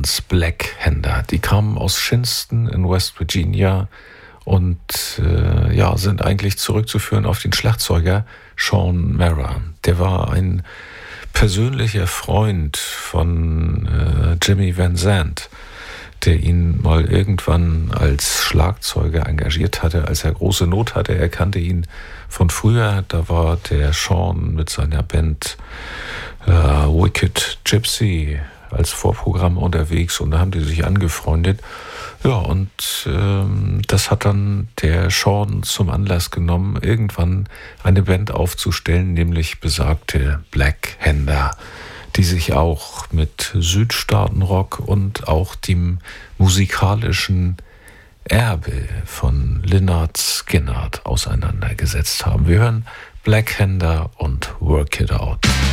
Bands Black Hander. Die kamen aus Shinston in West Virginia und sind eigentlich zurückzuführen auf den Schlagzeuger Shawn Mara. Der war ein persönlicher Freund von Jimmy Van Zandt, der ihn mal irgendwann als Schlagzeuger engagiert hatte, als er große Not hatte. Er kannte ihn von früher. Da war der Shawn mit seiner Band Wicked Gypsy als Vorprogramm unterwegs und da haben die sich angefreundet. Ja, und das hat dann der Shawn zum Anlass genommen, irgendwann eine Band aufzustellen, nämlich besagte Black Hander, die sich auch mit Südstaatenrock und auch dem musikalischen Erbe von Lynyrd Skynyrd auseinandergesetzt haben. Wir hören Black Hander und Work It Out.